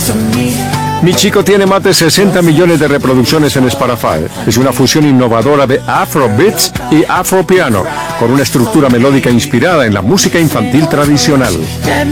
Mi chico tiene más de 60 millones de reproducciones en Spotify. Es una fusión innovadora de Afrobeats y Afropiano, con una estructura melódica inspirada en la música infantil tradicional.